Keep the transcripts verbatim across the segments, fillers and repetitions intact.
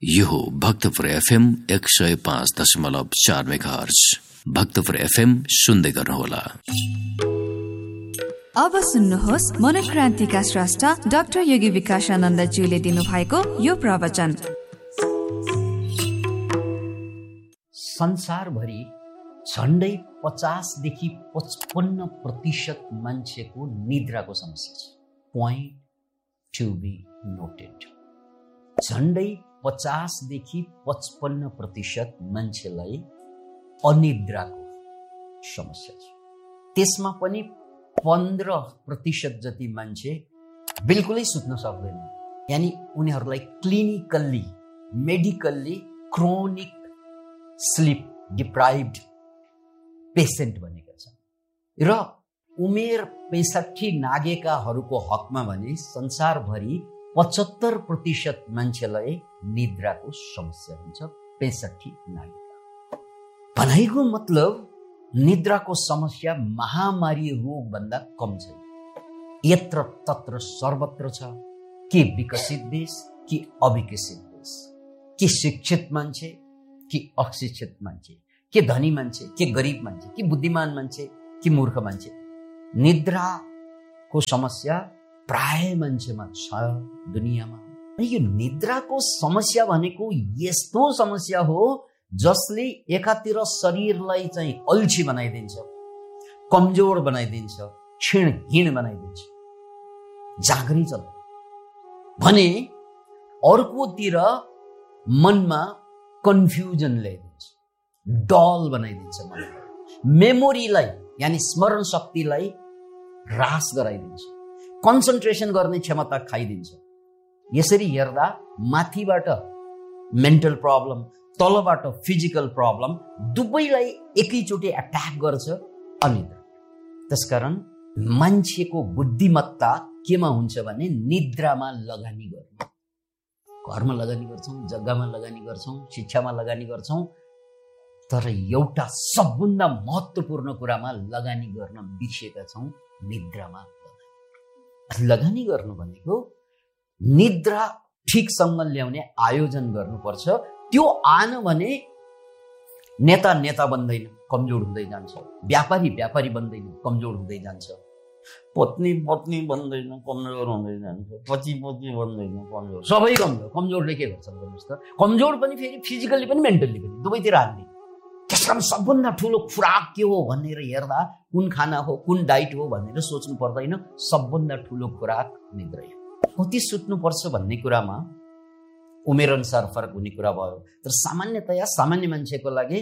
यो हो भक्तपुर एफएम एक सय पाँच दशमलव चार मेगाहर्ज। भक्तपुर एफएम सुन्दै गर्नुहोला। अब सुन्नुहोस् मनोक्रान्तिका स्रष्टा डाक्टर योगी विकासानन्दज्यूले दिनुभएको यो प्रवचन। संसारभरि झण्डै पचासदेखि पचपन्न प्रतिशत मान्छेको निद्राको समस्या छ। Point to be noted. झण्डै पचासदेखि पचपन्न प्रतिशत मान्छेलाई अनिद्राको समस्या छ। त्यसमा पनि पन्ध्र प्रतिशत जति मान्छे बिल्कुलै सुत्न सक्दैन। यानी उनीहरूलाई क्लिनिकल्ली मेडिकल्ली क्रोनिक स्लिप डिप्राइभ्ड पेसेन्ट भनेका छन्। र उमेर पैँसठी नागेकाहरूको हकमा भने संसारभरि पचहत्तर प्रतिशत मान्छेलाई निद्राको समस्या हुन्छ। पैँसठी नागेका भनाइको मतलब निद्राको समस्या महामारी रोग भन्दा कम छैन। यत्र तत्र सर्वत्र छ। के विकसित देश कि अविकसित देश, कि शिक्षित मान्छे कि अशिक्षित मान्छे, के धनी मान्छे के गरिब मान्छे, कि बुद्धिमान मान्छे कि मूर्ख मान्छे, निद्राको समस्या प्राय मान्छेमा छ दुनियाँमा। यो निद्राको समस्या भनेको यस्तो समस्या हो जसले एकातिर शरीरलाई चाहिँ अल्छी बनाइदिन्छ, कमजोर बनाइदिन्छ, क्षीणहीन बनाइदिन्छ, जागरी चल्छ भने अर्कोतिर मनमा कन्फ्युजन ल्याइदिन्छ, डल बनाइदिन्छ, मन मेमोरीलाई यानी स्मरण शक्तिलाई ह्रास गराइदिन्छ, कन्सन्ट्रेसन गर्ने क्षमता खाइदिन्छ। यसरी हेर्दा माथिबाट मेन्टल प्रब्लम, तलबाट फिजिकल प्रब्लम दुवैलाई एकैचोटि एट्याक गर्छ अनिद्रा। त्यसकारण मान्छेको बुद्धिमत्ता केमा हुन्छ भने निद्रामा लगानी गर्नु। घरमा लगानी गर्छौँ, जग्गामा लगानी गर्छौँ, शिक्षामा लगानी गर्छौँ, तर एउटा सबभन्दा महत्त्वपूर्ण कुरामा लगानी गर्न बिर्सेका छौँ, निद्रामा लगानी। लगानी गर्नु भनेको निद्रा ठिकसँग ल्याउने आयोजन गर्नुपर्छ। त्यो आएन भने नेता नेता बन्दैन, कमजोर हुँदै जान्छ। व्यापारी व्यापारी बन्दैन, कमजोर हुँदै जान्छ। पत्नी पत्नी बन्दैन, कमजोर हुँदै जान्छ। पति पति बन्दैन, कमजोर, सबै कमजोर। कमजोरले के गर्छ भन्नुहोस् त? कमजोर पनि फेरि फिजिकल्ली पनि मेन्टल्ली पनि दुवैतिर हान्ने। त्यसकारण सबभन्दा ठुलो खुराक के हो भनेर हेर्दा कुन खाना हो, कुन डाइट हो भनेर सोच्नु पर्दैन। सबभन्दा ठुलो खुराक निद्रा हो। कति सुत्नुपर्छ भन्ने कुरामा उमेर अनुसार फरक हुने कुरा भयो, तर सामान्यतया सामान्य मान्छेको लागि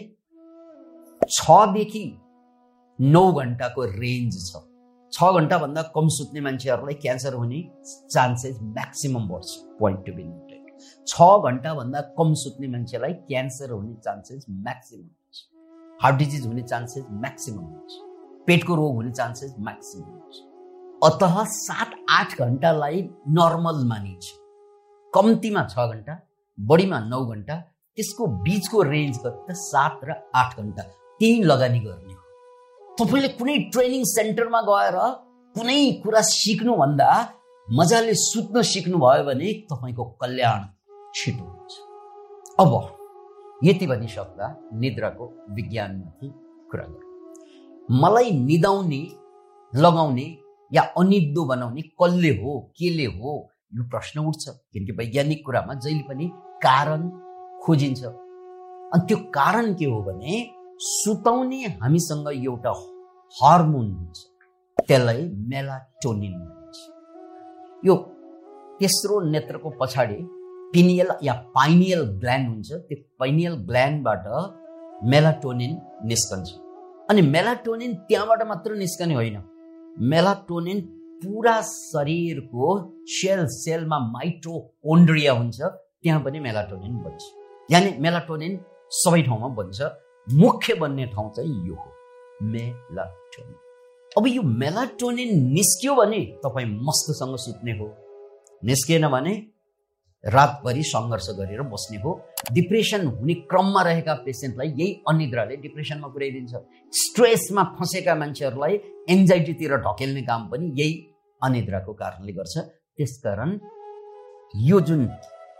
छदेखि नौ घण्टाको रेन्ज छ। छ घण्टा भन्दा कम सुत्ने मान्छेहरूलाई क्यान्सर हुने चान्सेस म्याक्सिमम बढ्छ। Point to be noted. छ घण्टा भन्दा कम सुत्ने मान्छेलाई क्यान्सर हुने चान्सेस म्याक्सिमम हुन्छ। हार्ट डिजिज हुने चान्सेस म्याक्सिमम हुन्छ। पेटको रोग हुने चान्सेस म्याक्सिमम हुन्छ। अतः सात आठ घण्टालाई नर्मल मानिन्छ। कम्तीमा छ घण्टा, बढीमा नौ घण्टा, त्यसको बीचको रेन्ज कति? सात र आठ घण्टा। त्यही लगानी गर्ने हो। तपाईँले कुनै ट्रेनिङ सेन्टरमा गएर कुनै कुरा सिक्नुभन्दा मजाले सुत्न सिक्नुभयो भने तपाईँको कल्याण छिटो हुन्छ। अब यति भनिसक्दा निद्राको विज्ञानमाथि कुरा गरौँ। मलाई निदाउने, लगाउने या अनिद्रो बनाउने कसले हो, केले हो, यो प्रश्न उठ्छ। किनकि वैज्ञानिक कुरामा जहिले पनि कारण खोजिन्छ। अनि त्यो कारण के हो भने सुताउने हामीसँग एउटा हार्मोन हुन्छ, त्यसलाई मेलाटोनिन भन्छ। यो तेस्रो नेत्रको पछाडि पिनियल या पाइनियल ग्ल्यान्ड हुन्छ। त्यो पाइनियल ग्ल्यान्डबाट मेलाटोनिन निस्कन्छ। अनि मेलाटोनिन त्यहाँबाट मात्र निस्कने होइन, मेलाटोनिन पुरा शरीरको सेल सेलमा माइटोकोन्ड्रिया हुन्छ, त्यहाँ पनि मेलाटोनिन बन्छ। यानी मेलाटोनिन सबै ठाउँमा बन्छ। मुख्य बन्ने ठाउँ चाहिँ यो हो, मेलाटोनिन। अब यो मेलाटोनिन निस्क्यो भने तपाईँ मस्तसँग सुत्ने हो, निस्केन भने रातभरि सङ्घर्ष गरेर बस्ने हो। डिप्रेसन हुने क्रममा रहेका पेसेन्टलाई यही अनिद्राले डिप्रेसनमा पुर्याइदिन्छ। स्ट्रेसमा फँसेका मान्छेहरूलाई एन्जाइटीतिर ढकेल्ने काम पनि यही अनिद्राको कारणले गर्छ। त्यसकारण यो जुन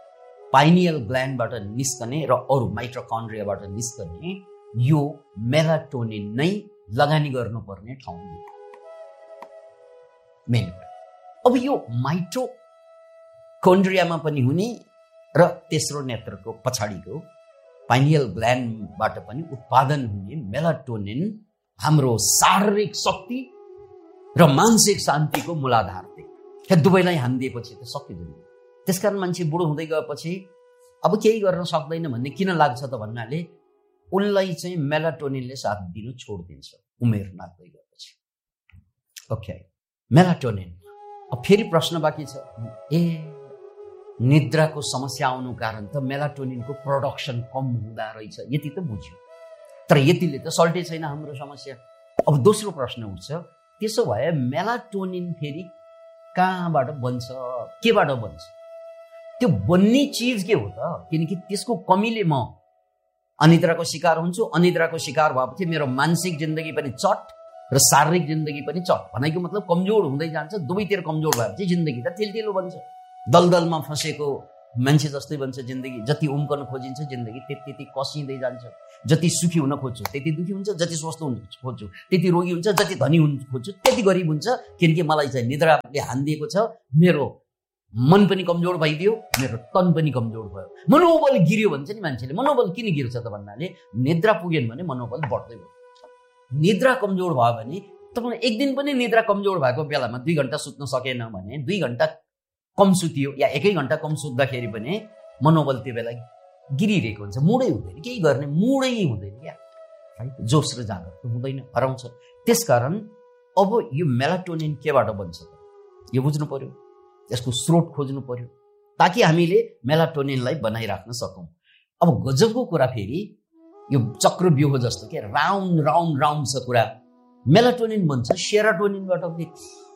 पाइनियल ग्ल्यान्डबाट निस्कने र अरू माइटोकन्ड्रियाबाट निस्कने यो मेलाटोनिन नै लगानी गर्नुपर्ने ठाउँ हो मेन। अब यो माइटोकन्ड्रियामा पनि हुने र तेस्रो नेत्रको पछाडिको पाइनियल ग्ल्यान्डबाट पनि उत्पादन हुने मेलाटोनिन हाम्रो शारीरिक शक्ति र मानसिक शान्तिको मूलाधार थियो। दुवैलाई हानिदिएपछि त सकिँदैन। त्यसकारण मान्छे बुढो हुँदै गएपछि अब केही गर्न सक्दैन भन्ने किन लाग्छ त भन्नाले उनलाई चाहिँ मेलाटोनिनले साथ दिनु छोडिदिन्छ उमेर नाग्दै गएपछि। Okay, melatonin. अब फेरि प्रश्न बाँकी छ, ए निद्राको समस्या आउनु कारण त मेलाटोनिनको प्रोडक्सन कम हुँदा रहेछ, यति त बुझ्यो। तर यतिले त सल्टे छैन हाम्रो समस्या। अब दोस्रो प्रश्न उठ्छ, त्यसो भए मेलाटोनिन फेरि कहाँबाट बन्छ, केबाट बन्छ? त्यो बन्ने चिज के हो त? किनकि त्यसको कमीले म अनिद्राको शिकार हुन्छु। अनिद्राको शिकार भएपछि मेरो मानसिक जिन्दगी पनि चट र शारीरिक जिन्दगी पनि चट। भनेको मतलब कमजोर हुँदै जान्छ। दुवैतिर कमजोर भएपछि जिन्दगी त तिलतिलो बन्छ। दलदलमा फँसेको मान्छे जस्तै बन्छ जिन्दगी। जति उम्कन खोजिन्छ जिन्दगी त्यति त्यति कसिँदै जान्छ। जति सुखी हुन खोज्छु त्यति दुखी हुन्छ, जति स्वस्थ हुन खोज्छु त्यति रोगी हुन्छ, जति धनी हुन खोज्छु त्यति गरिब हुन्छ। किनकि मलाई चाहिँ निद्राले हानिदिएको छ। मेरो मन पनि कमजोर भइदियो, मेरो तन पनि कमजोर भयो। मनोबल गिर्यो भन्छ नि मान्छेले। मनोबल किन गिर्छ त भन्नाले निद्रा पुगेन भने मनोबल बढ्दै गयो। निद्रा कमजोर भयो भने तपाईँ एक दिन पनि निद्रा कमजोर भएको बेलामा दुई घन्टा सुत्न सकेन भने, दुई घन्टा कम सुतियो या एकै घन्टा कम सुत्दाखेरि पनि मनोबल त्यो बेला गिरिरहेको हुन्छ। मुडै हुँदैन, केही गर्ने मुडै हुँदैन क्या, है। जोस र जाँगर त हुँदैन, हराउँछ। त्यसकारण अब यो मेलाटोनिन केबाट बन्छ त यो बुझ्नु पर्यो। यसको स्रोत खोज्नु पर्यो ताकि हामीले मेलाटोनिनलाई बनाइराख्न सकौँ। अब गजबको कुरा फेरि यो चक्रव्यूह जस्तो के राउन्ड राउन्ड राउन्ड छ कुरा। मेलाटोनिन बन्छ सेरोटोनिनबाट फेरि।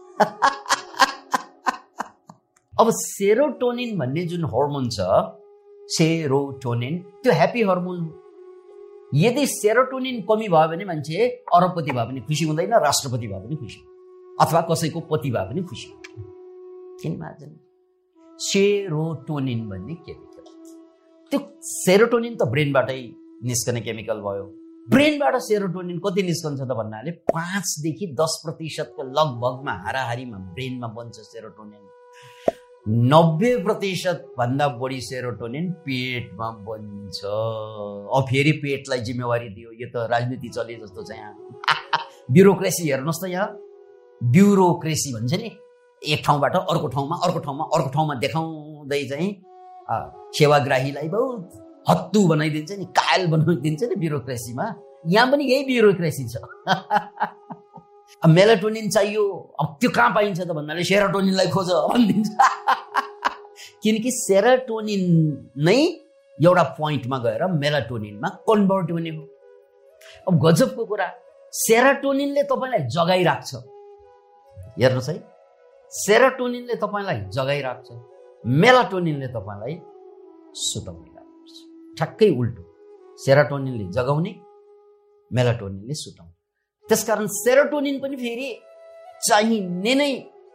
अब सेरोटोनिन भन्ने जुन हर्मोन छ, सेरोटोनिन, त्यो ह्याप्पी हर्मोन हो। यदि सेरोटोनिन कमी भयो भने मान्छे अरबपति भए पनि खुसी हुँदैन, राष्ट्रपति भए पनि खुसी, अथवा कसैको पति भए पनि खुसी। किन मार्दैन? सेरोटोनिन भन्ने केमिकल, त्यो सेरोटोनिन त ब्रेनबाटै निस्कने केमिकल भयो। ब्रेनबाट सेरोटोनिन कति निस्कन्छ त भन्नाले पाँचदेखि दस प्रतिशतको लगभगमा हाराहारीमा ब्रेनमा बन्छ सेरोटोनिन। नब्बे प्रतिशत भन्दा बढी सेरोटोनिन पेटमा बन्छ। अब फेरि पेटलाई जिम्मेवारी दियो। यो त राजनीति चले जस्तो छ यहाँ। ब्युरोक्रेसी हेर्नुहोस् त, यहाँ ब्युरोक्रेसी भन्छ नि, एक ठाउँबाट अर्को ठाउँमा अर्को ठाउँमा अर्को ठाउँमा देखाउँदै चाहिँ सेवाग्राहीलाई बहुत हत्तु बनाइदिन्छ नि, कायल बनाइदिन्छ नि ब्युरोक्रेसीमा। यहाँ पनि यही ब्युरोक्रेसी छ। अब मेलाटोनिन चाहियो, अब त्यो कहाँ पाइन्छ त भन्नाले सेरोटोनिनलाई खोज भनिदिन्छ। किनकि सेरोटोनिन नै एउटा पोइन्टमा गएर मेलाटोनिनमा कन्भर्ट हुने हो। अब गजबको कुरा, सेरोटोनिनले तपाईँलाई जगाइराख्छ। हेर्नुहोस् है, सेरोटोनिनले तपाईँलाई जगाइराख्छ, मेलाटोनिनले तपाईँलाई सुताउने काम गर्छ। ठ्याक्कै उल्टो, सेरोटोनिनले जगाउने, मेलाटोनिनले सुताउने। त्यसकारण सेरोटोनिन पनि फेरि चाहिने नै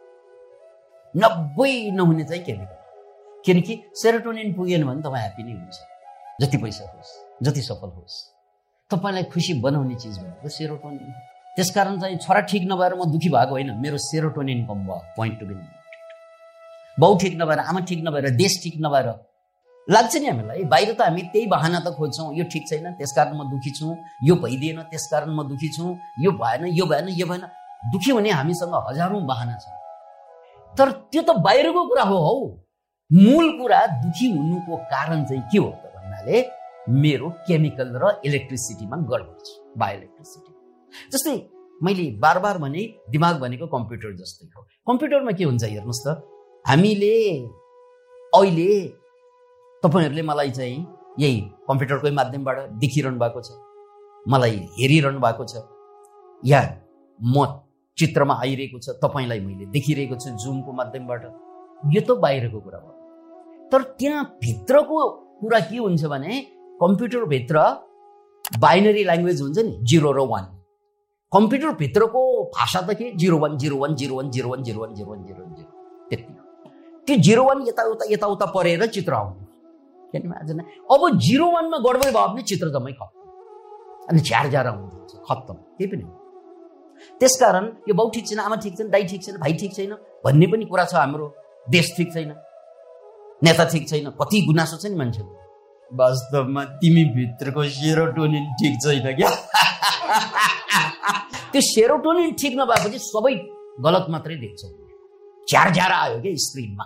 नब्बे नहुने चाहिँ केमिकल। किनकि सेरोटोनिन पुगेन भने तपाईँ ह्याप्पी नै हुन्छ। जति पैसा होस्, जति सफल होस्, तपाईँलाई खुसी बनाउने चिज भनेको सेरोटोनिन। त्यसकारण चाहिँ छोरा ठिक नभएर म दुखी भएको होइन, मेरो सेरोटोनिन कम भयो। पोइन्ट टु बी बाउ ठिक नभएर, आमा ठिक नभएर, देश ठिक नभएर लाग्छ नि हामीलाई। बाहिर त हामी त्यही बहाना त खोज्छौँ, यो ठिक छैन त्यसकारण म दुखी छु, यो भइदिएन त्यसकारण म दुखी छु, यो भएन यो भएन यो भएन। दुखी हुने हामीसँग हजारौँ बहाना छ। तर त्यो त बाहिरको कुरा हो हौ। मूल कुरा दुखी हुनुको कारण चाहिँ के हो त भन्नाले मेरो केमिकल र इलेक्ट्रिसिटीमा गडबड छ, बायो इलेक्ट्रिसिटी। जस्तै मैले बार बार भने दिमाग भनेको कम्प्युटर जस्तै हो। कम्प्युटरमा के हुन्छ हेर्नुहोस् त, हामीले अहिले तपाईँहरूले मलाई चाहिँ यही कम्प्युटरकै माध्यमबाट देखिरहनु भएको छ, मलाई हेरिरहनु भएको छ, या म चित्रमा आइरहेको छ, तपाईँलाई मैले देखिरहेको छु जुमको माध्यमबाट। यो त बाहिरको कुरा हो। तर त्यहाँ भित्रको कुरा के हुन्छ भने कम्प्युटरभित्र बाइनरी ल्याङ्ग्वेज हुन्छ नि, जिरो र वान। कम्प्युटरभित्रको भाषा त के zero one zero one zero one zero one zero one zero one zero one zero त्यति। त्यो जिरो वान यताउता यताउता परेर चित्र आउने। Can imagine? अब जिरो वानमा गडबडी भयो भने चित्र जम्मै खत्तम, अनि झ्यार झ्यार आउँछ, खत्तम, केही पनि। त्यसकारण यो बाउ ठिक छैन, आमा ठिक छैन, दाइ ठिक छैन, भाइ ठिक छैन भन्ने पनि कुरा छ। हाम्रो देश ठिक छैन, नेता ठिक छैन, कति गुनासो छ नि मान्छेको। वास्तवमा तिमी भित्रको सेरोटोनिन ठिक छैन क्या। त्यो सेरोटोनिन ठिक नभएपछि सबै गलत मात्रै देख्छौ, झ्यार झ्यार आयो क्या स्क्रिनमा।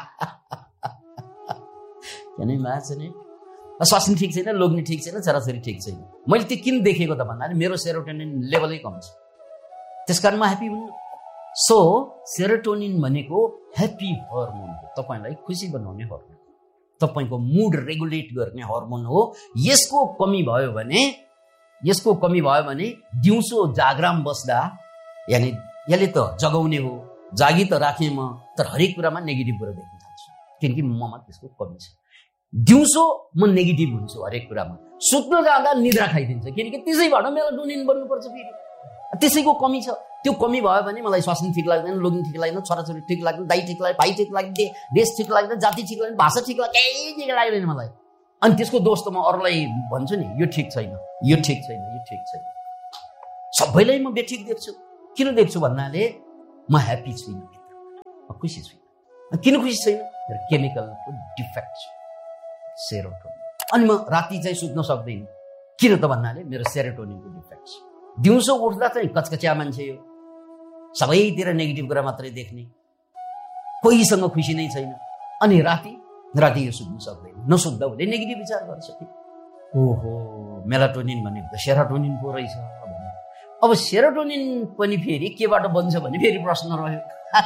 स्वास्नी ठिक छैन, लोग्ने ठिक छैन, छोराछोरी ठिक छैन। मैले त्यो किन देखेको त भन्दा मेरो सेरोटोनिन लेभलै कम छ, त्यसकारण म ह्याप्पी हुन्न। सो सेरोटोनिन भनेको ह्याप्पी हर्मोन हो, तपाईँलाई खुसी बनाउने हर्मोन, तपाईँको मुड रेगुलेट गर्ने हर्मोन हो। यसको कमी भयो भने यसको कमी भयो भने दिउँसो जागराम बस्दा, यानि यसले त जगाउने हो, जागी त राखेँ म, तर हरेक कुरामा नेगेटिभ कुरा देख्न थाल्छु, किनकि ममा त्यसको कमी छ। दिउँसो म नेगेटिभ हुन्छु हरेक कुरामा, सुत्न जाँदा निद्रा खाइदिन्छ, किनकि त्यसैबाट मेलाटोनिन बन्नुपर्छ फेरि, त्यसैको कमी छ। त्यो कमी भयो भने मलाई स्वास्नी ठिक लाग्दैन, लोग्ने ठिक लाग्दैन, छोराछोरी ठिक लाग्दैन, दाइ ठिक लाग्दैन, भाइ ठिक लाग्दैन, देश ठिक लाग्दैन, जाति ठिक लाग्दैन, भाषा ठिक लाग्दैन, केही ठिक लाग्दैन मलाई। अनि त्यसको दोष त म अरूलाई भन्छु नि, यो ठिक छैन, यो ठिक छैन, यो ठिक छैन। सबैलाई म बेठिक देख्छु। किन देख्छु भन्नाले म ह्याप्पी छुइनँ, म खुसी छुइनँ। किन खुसी छैन? केमिकलको डिफेक्ट छ, सेरोटोनिन। अनि म राति चाहिँ सुत्न सक्दैन, किन त भन्नाले मेरो सेरोटोनिनको डिफेक्ट छ। दिउँसो उठ्दा चाहिँ कचकच्या मान्छे, यो सबैतिर नेगेटिभ कुरा मात्रै देख्ने, कोहीसँग खुसी नै छैन। अनि राति राति यो सुत्नु सक्दैन, नसुत्दा उसले नेगेटिभ विचार गर्छ कि ओहो मेलाटोनिन भनेको त सेरोटोनिन पो रहेछ। अब सेरोटोनिन पनि फेरि केबाट बन्छ भने फेरि प्रश्न रह्यो,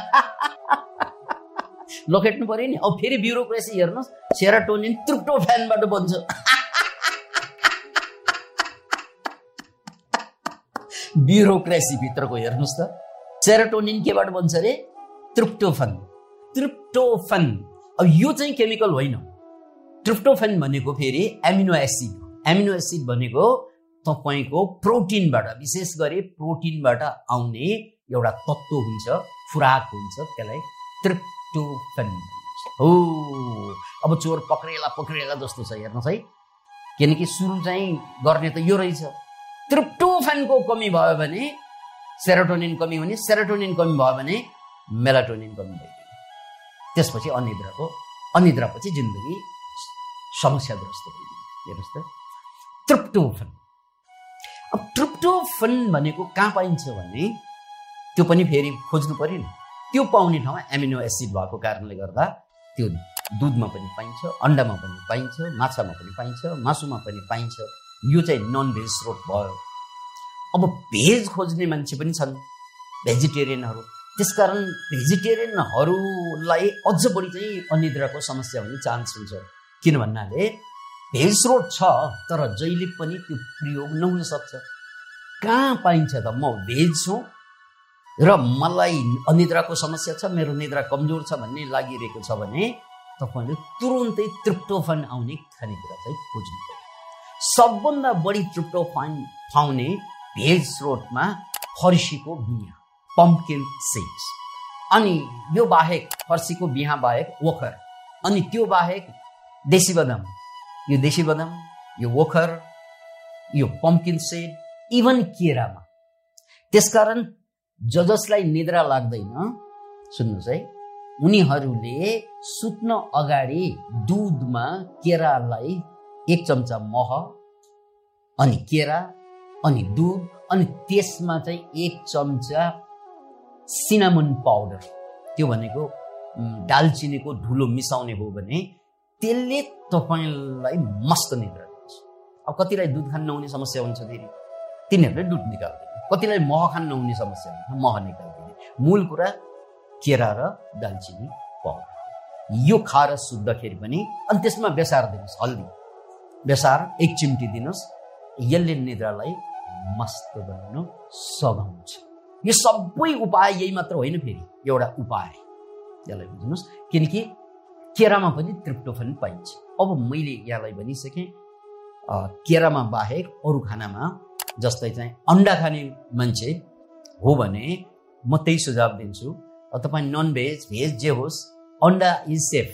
लखेट्नु पर्यो नि। अब फेरि ब्युरोक्रेसी हेर्नुहोस्, सेरोटोनिन ट्रिप्टोफानबाट बन्छ। ब्युरोक्रेसी भित्रको हेर्नुहोस् त, सेरोटोनिन केबाट बन्छ रे? ट्रिप्टोफान। ट्रिप्टोफान अब यो चाहिँ केमिकल होइन। ट्रिप्टोफान भनेको फेरि एमिनो एसिड। एमिनो एसिड भनेको तपाईँको प्रोटिनबाट, विशेष गरी प्रोटिनबाट आउने एउटा तत्त्व हुन्छ, खुराक हुन्छ, त्यसलाई ट्रिप्टोफान भन्छ। हो अब चोर पक्रेला पक्रेला जस्तो छ हेर्नुहोस् है, किनकि सुरु चाहिँ गर्ने त यो रहेछ। ट्रिप्टोफानको कमी भयो भने सेरोटोनिन कमी हुने, सेरोटोनिन कमी भयो भने मेलाटोनिन कमी भइदिने, त्यसपछि अनिद्राको अनिद्रापछि जिन्दगी समस्याग्रस्त भइदिने। हेर्नुहोस् त, ट्रिप्टोफान। अब ट्रिप्टोफान भनेको कहाँ पाइन्छ भने त्यो पनि फेरि खोज्नु पर्यो नि। त्यो पाउने ठाउँमा एमिनो एसिड भएको कारणले गर्दा त्यो दुधमा पनि पाइन्छ, अन्डामा पनि पाइन्छ, माछामा पनि पाइन्छ, मासुमा पनि पाइन्छ। यो चाहिँ नन भेज स्रोत भयो। अब भेज खोज्ने मान्छे पनि छन्, भेजिटेरियनहरू। त्यसकारण भेजिटेरियनहरूलाई अझ बढी चाहिँ अनिद्राको समस्या हुने चान्स हुन्छ। किन भन्नाले भेज स्रोत छ तर जहिले पनि त्यो प्रयोग नहुन सक्छ। कहाँ पाइन्छ त? म भेज छु र मलाई अनिद्राको समस्या छ, मेरो निद्रा कमजोर छ भन्ने लागिरहेको छ भने तपाईँले तुरुन्तै ट्रिप्टोफान आउने खानेकुरा चाहिँ खोज्नु पर्यो। सबभन्दा बढी ट्रिप्टोफान पाउने भेज स्रोतमा फर्सीको बिहा, पम्पकिन सीड्स, अनि यो बाहेक फर्सीको बिहा बाहेक ओखर, अनि त्यो बाहेक देशी बदाम। यो देशी बदाम, यो ओखर, यो पम्पकिन सीड, इभन केरामा। त्यसकारण ज जसलाई निद्रा लाग्दैन, सुन्नुहोस् है, उनीहरूले सुत्न अगाडि दुधमा केरालाई एक चम्चा मह अनि केरा अनि दुध अनि त्यसमा चाहिँ एक चम्चा सिनामन पाउडर, त्यो भनेको दालचिनीको धुलो मिसाउने हो भने त्यसले तपाईँलाई मस्त निद्रा दिन्छ। अब कतिलाई दुध खान नहुने समस्या हुन्छ, फेरि तिनीहरूले दुध निकाल्दैन। कतिलाई मह खान नहुने समस्या हुन्छ, मह निकाल्दैन। मूल कुरा केरा र दालचिनी पाउडर, यो खाएर सुत्दाखेरि पनि। अनि त्यसमा बेसार दिनुहोस्, हल्दी बेसार एक चिम्टी दिनुहोस्, यसले निद्रालाई मस्त बनाउन सघाउँछ। यो सबै उपाय यही मात्र होइन, फेरि एउटा उपाय यसलाई बुझ्नुहोस्, किनकि केरामा पनि ट्रिप्टोफान पाइन्छ। अब मैले यहाँलाई भनिसकेँ, केरामा बाहेक अरू खानामा, जस्तै चाहिँ अन्डा खाने मान्छे हो भने म त्यही सुझाव दिन्छु। तपाईँ नन भेज भेज जे होस्, अन्डा इज सेफ।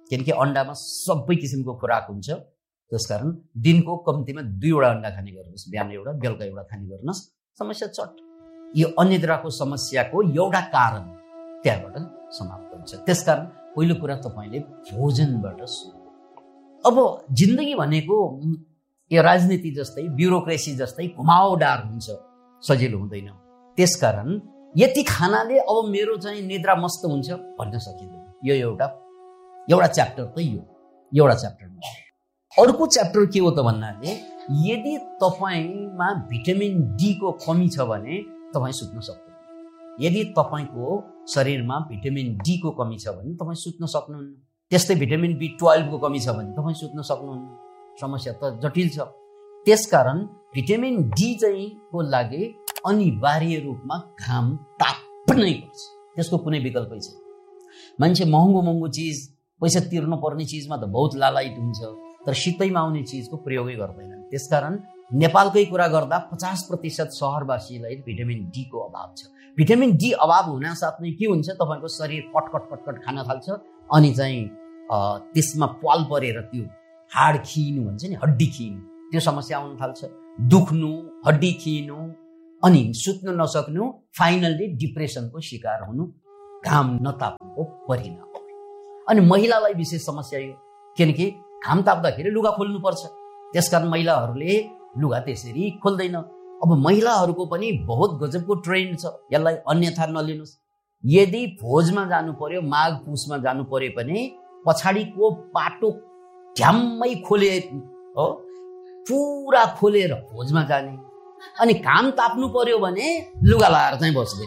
किनकि अन्डामा सबै किसिमको खुराक हुन्छ। त्यसकारण दिनको कम्तीमा दुईवटा अन्डा खाने गर्नुहोस्, बिहान एउटा बेलुका एउटा खाने गर्नुहोस्, समस्या चट। यो अनिद्राको समस्याको एउटा कारण त्यहाँबाट समाप्त हुन्छ। त्यसकारण पहिलो कुरा तपाईँले भोजनबाट सुरु। अब जिन्दगी भनेको यो राजनीति जस्तै ब्युरोक्रेसी जस्तै घुमाउडार हुन्छ, सजिलो हुँदैन। त्यसकारण यति खानाले अब मेरो चाहिँ निद्रा मस्त हुन्छ भन्न सकिँदैन। यो एउटा एउटा च्याप्टर त यो एउटा च्याप्टरमा। अर्को च्याप्टर के हो त भन्नाले यदि तपाईँमा भिटामिन डी को कमी छ भने तपाईँ सुत्न सक्नुहुन्न। यदि तपाईँको शरीरमा भिटामिन डी को कमी छ भने तपाईँ सुत्न सक्नुहुन्न। त्यस्तै भिटामिन बी ट्वेल्भ को कमी छ भने तपाईँ सुत्न सक्नुहुन्न। समस्या त जटिल छ। त्यसकारण भिटामिन डी चाहिँ को लागि अनिवार्य रूपमा घाम ताप्नै पर्छ, त्यसको कुनै विकल्पै छैन। मान्छे महँगो महँगो चिज पैसा तिर्नु पर्ने चिजमा त बहुत लालायत हुन्छ, तर शीतैमा आउने चिजको प्रयोगै गर्दैनन्। त्यसकारण नेपालकै कुरा गर्दा पचास प्रतिशत सहरवासीलाई भिटामिन डी को अभाव छ। भिटामिन डी अभाव हुनासाथ नै के हुन्छ, तपाईँको शरीर कटकट कटकट खान थाल्छ, अनि चाहिँ त्यसमा पाल परेर त्यो हाड खिइनु भन्छ नि, हड्डी खिइनु, त्यो समस्या आउन थाल्छ। दुख्नु, हड्डी खिइनु, अनि सुत्न नसक्नु, फाइनल्ली डिप्रेसनको शिकार हुनु, घाम नताप्नुको परिणाम। अनि महिलालाई विशेष समस्या यो, किनकि घाम ताप्दाखेरि लुगा खोल्नुपर्छ। त्यसकारण महिलाहरूले लुगा त्यसरी खोल्दैन। अब महिलाहरूको पनि बहुत गजबको ट्रेन्ड छ, यसलाई अन्यथा नलिनुहोस्। यदि भोजमा जानु पर्यो, माघ पुसमा जानु पर्यो भने पछाडिको पाटो झ्याम्मै खोले हो, पुरा खोलेर भोजमा जाने। अनि घाम ताप्नु पर्यो भने लुगा लाएर चाहिँ बस्दैन।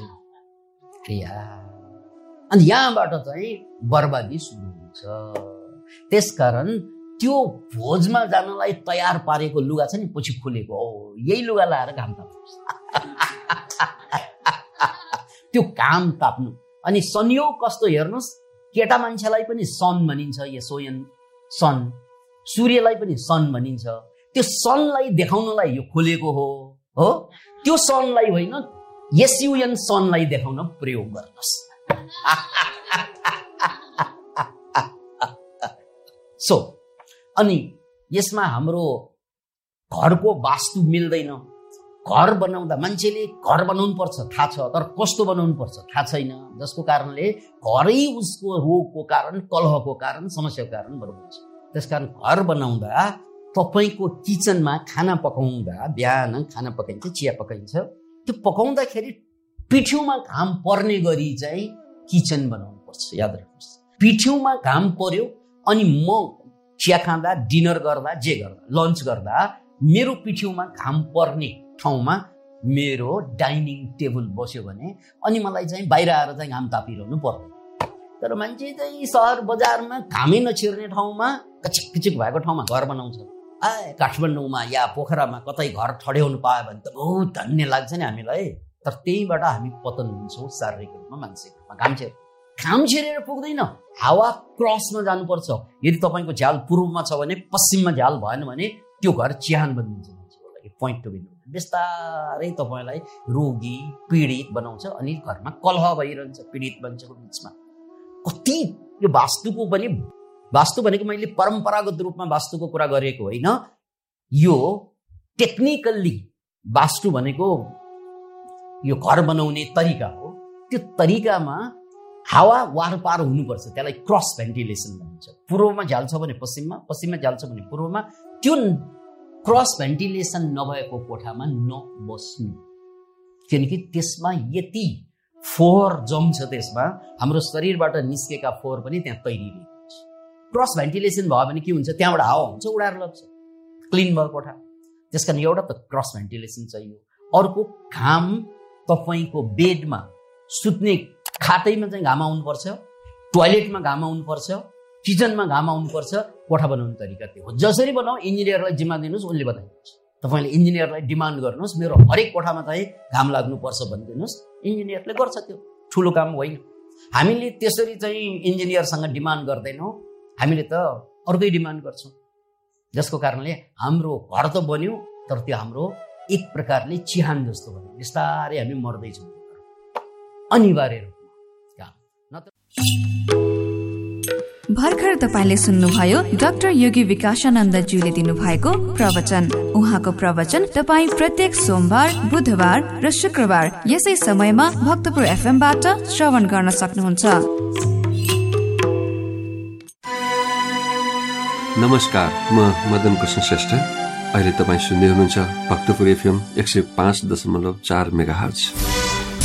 अनि यहाँबाट चाहिँ बर्बादी सुरु हुन्छ। त्यसकारण त्यो भोजमा जानलाई तयार पारेको लुगा छ नि, पछि खोलेको हो, यही लुगा लाएर घाम ताप्नु। त्यो घाम ताप्नु। अनि संयोग कस्तो हेर्नुहोस्, केटा मान्छेलाई पनि सन भनिन्छ, यसोयन सन, सूर्यलाई पनि सन भनिन्छ। त्यो सनलाई देखाउनलाई यो खोलेको हो हो त्यो सनलाई होइन, एसयुएन सनलाई देखाउन प्रयोग गर्नुहोस्। सो अनि यसमा हाम्रो घरको वास्तु मिल्दैन। घर बनाउँदा मान्छेले घर बनाउनु पर्छ थाहा छ, तर कस्तो बनाउनु पर्छ थाहा छैन, जसको कारणले घरै उसको रोगको कारण, कलहको कारण, समस्याको कारण बन्नुहुन्छ। त्यसकारण घर बनाउँदा तपाईँको किचनमा खाना पकाउँदा, बिहान खाना पकाइन्छ, चिया पकाइन्छ, त्यो पकाउँदाखेरि पिठ्यौमा घाम पर्ने गरी चाहिँ किचन बनाउनु पर्छ। याद राख्नुहोस्, पिठ्यौमा घाम पर्यो अनि म चिया खाँदा, डिनर गर्दा, जे गर्दा, लन्च गर्दा मेरो पिठ्यौमा घाम पर्ने ठाउँमा मेरो डाइनिङ टेबल बस्यो भने अनि मलाई चाहिँ बाहिर आएर चाहिँ घाम तापिरहनु पर्दैन। तर मान्छे चाहिँ सहर बजारमा घामै नछिर्ने ठाउँमा, कचिक किचिक भएको ठाउँमा घर बनाउँछ। आ काठमाडौँमा या पोखरामा कतै घर ठड्याउनु पायो भने त बहुत धन्य लाग्छ नि हामीलाई। तर त्यहीबाट हामी पतन हुन्छौँ शारीरिक रूपमा, मानसिक रूपमा। घाम छिर घाम छिरेर पुग्दैन, हावा क्रसमा जानुपर्छ। यदि तपाईँको झ्याल पूर्वमा छ भने पश्चिममा झ्याल भएन भने त्यो घर चिहान बनिन्छ मान्छेको लागि। पोइन्ट टु बिन्दु बिस्तारै तपाईँलाई रोगी पीडित बनाउँछ, अनि घरमा कलह भइरहन्छ पीडित मान्छेको बिचमा। कति यो वास्तुको पनि, वास्तु भनेको मैले परम्परागत रूपमा वास्तुको कुरा गरेको होइन, यो टेक्निकल्ली वास्तु भनेको यो घर बनाउने तरिका हो। त्यो तरिकामा हावा वारपार हुनुपर्छ, त्यसलाई क्रस भेन्टिलेसन भनिन्छ। पूर्वमा झ्याल छ भने पश्चिममा, पश्चिममा झ्याल छ भने पूर्वमा। त्यो क्रस भेन्टिलेसन नभएको कोठामा नबस्नु, किनकि त्यसमा यति फोहोर जम्छ, त्यसमा हाम्रो शरीरबाट निस्केका फोहोर पनि त्यहाँ तैरिरहेको हुन्छ। क्रस भेन्टिलेसन भयो भने के हुन्छ, त्यहाँबाट हावा हुन्छ, उडाएर लग्छ, क्लिन भयो कोठा। त्यस कारण एउटा त क्रस भेन्टिलेसन चाहियो। अर्को, घाम तपाईँको बेडमा, सुत्ने खाटैमा चाहिँ घाम आउनुपर्छ, टोयलेटमा घाम आउनुपर्छ, किचनमा घाम आउनुपर्छ। कोठा बनाउने तरिका त्यो हो। जसरी बनाऊ, इन्जिनियरलाई जिम्मा दिनुहोस्, उसले बताइदिनुहोस्। तपाईँले इन्जिनियरलाई डिमान्ड गर्नुहोस्, मेरो हरेक कोठामा चाहिँ घाम लाग्नुपर्छ भनिदिनुहोस्, इन्जिनियरले गर्छ। त्यो ठुलो काम होइन। हामीले त्यसरी चाहिँ इन्जिनियरसँग डिमान्ड गर्दैनौँ, हामीले त अर्कै डिमान्ड गर्छौँ, जसको कारणले हाम्रो घर त बन्यो, तर त्यो हाम्रो एक प्रकारले चिहान जस्तो बन्यो। बिस्तारै हामी मर्दैछौँ। अनिवार्य रूपमा काम न त भर्खर तपाईले सुन्नुभयो डाक्टर योगी विकासानन्दज्यूले दिनुभएको प्रवचन। उहाँको प्रवचन तपाई प्रत्येक सोमबार, बुधबार र शुक्रबार यसै समयमा भक्तपुर एफएमबाट श्रवण गर्न सक्नुहुन्छ। नमस्कार, म मदन कृष्ण श्रेष्ठ। अहिले तपाईँ सुन्दै हुनुहुन्छ भक्तपुर एफएम एक सय पाँच दशमलव चार मेगा हर्ज।